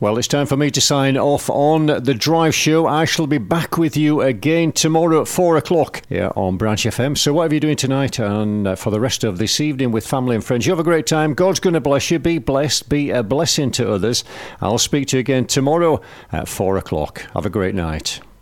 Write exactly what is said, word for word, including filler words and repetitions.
Well, it's time for me to sign off on The Drive Show. I shall be back with you again tomorrow at four o'clock here on Branch F M. So whatever you're doing tonight and uh, for the rest of this evening with family and friends, you have a great time. God's going to bless you. Be blessed. Be a blessing to others. I'll speak to you again tomorrow at four o'clock. Have a great night.